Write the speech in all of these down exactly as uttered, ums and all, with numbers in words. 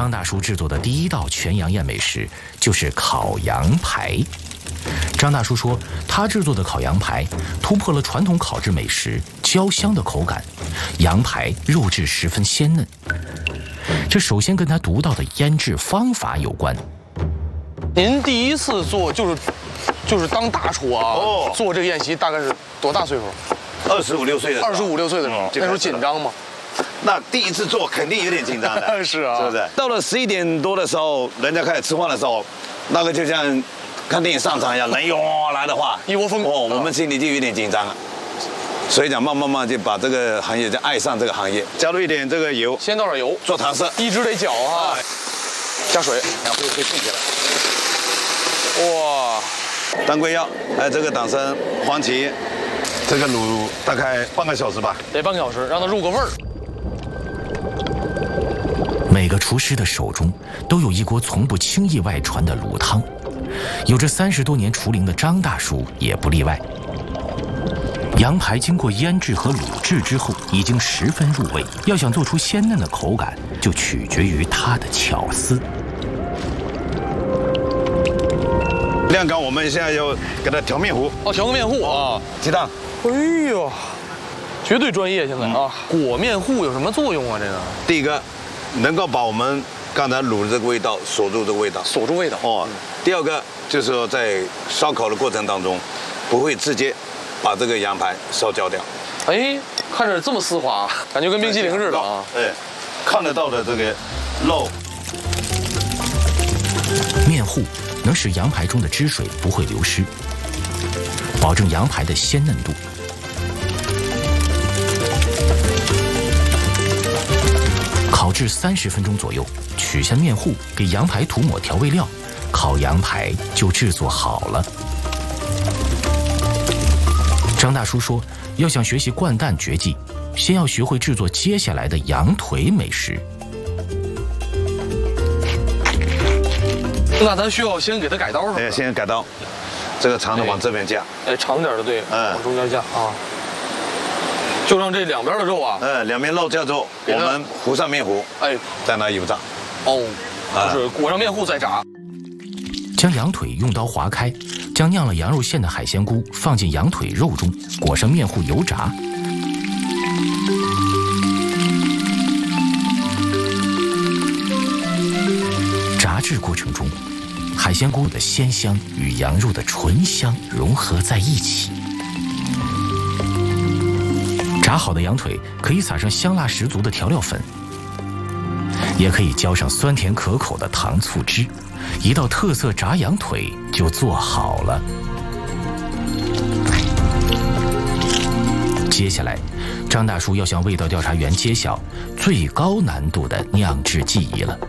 张大叔制作的第一道全羊宴美食就是烤羊排。张大叔说，他制作的烤羊排突破了传统烤制美食焦香的口感，羊排肉质十分鲜嫩。这首先跟他独到的腌制方法有关。 您第一次做就是就是当大厨啊？ 哦， 做这个宴席大概是多大岁数？ 二十五六岁的时候， 二十五六岁的时候，那时候紧张吗？ 那第一次做肯定有点紧张的， 是啊， 是不是？到了十一点多的时候，人家开始吃饭的时候，那个就像看电影上场一样，人又来的话， 一窝蜂哦，我们心里就有点紧张了。所以讲，慢慢慢就把这个行业就爱上这个行业，加入一点这个油， 先倒点油， 做糖色， 一直得搅啊，加水， 然后会会进起来。 哇， 当归药，还有这个党参、黄芪，这个卤大概半个小时吧， 得半个小时，让它入个味儿。 每个厨师的手中都有一锅从不轻易外传的卤汤，有着三十多年厨龄的张大叔也不例外。羊排经过腌制和卤制之后，已经十分入味。要想做出鲜嫩的口感，就取决于它的巧思。 晾干，我们现在要给它调面糊。 哦，调个面糊啊， 鸡蛋。 哎呦，绝对专业现在啊！裹面糊有什么作用啊？这个第一个，能够把我们刚才卤的这个味道锁住这个味道， 锁住味道。 哦。第二个就是说，在烧烤的过程当中，不会直接把这个羊排烧焦掉。 哎，看着这么丝滑，感觉跟冰淇淋似的啊！ 哎，看得到的这个肉。 面糊能使羊排中的汁水不会流失，保证羊排的鲜嫩度。烤制三十分钟左右，取下面糊，给羊排涂抹调味料，烤羊排就制作好了。张大叔说，要想学习灌蛋绝技，先要学会制作接下来的羊腿美食。 那咱需要先给它改刀是吧？ 哎，先改刀，这个长的往这边架。 哎，长点的对， 嗯， 往中间架啊。就让这两边的肉啊， 嗯，两边肉架之后，我们糊上面糊， 哎， 再拿油炸。 哦，就是裹上面糊再炸。 将羊腿用刀划开，将酿了羊肉馅的海鲜菇放进羊腿肉中，裹上面糊油炸。炸制过程中，海鲜菇的鲜香与羊肉的醇香融合在一起。炸好的羊腿可以撒上香辣十足的调料粉，也可以浇上酸甜可口的糖醋汁，一道特色炸羊腿就做好了。接下来，张大叔要向味道调查员揭晓最高难度的酿制技艺了。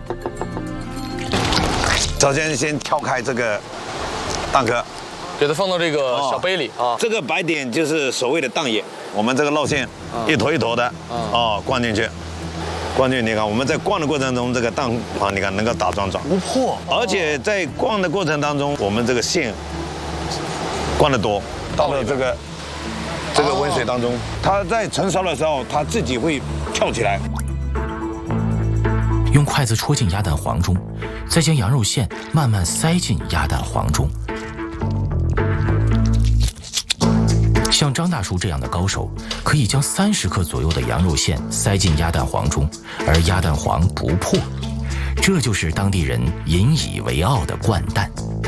首先，先挑开这个蛋壳， 给它放到这个小杯里啊。 这个白点就是所谓的蛋液，我们这个肉馅一坨一坨的哦灌进去，灌进去。你看我们在灌的过程中，这个蛋黄你看能够打桩桩不破， 而且在灌的过程当中，我们这个馅灌得多，到了这个这个温水当中，它在盛烧的时候，它自己会跳起来。 用筷子戳进鸭蛋黄中，再将羊肉馅慢慢塞进鸭蛋黄中。像张大叔这样的高手，可以将三十克左右的羊肉馅塞进鸭蛋黄中，而鸭蛋黄不破，这就是当地人引以为傲的灌蛋。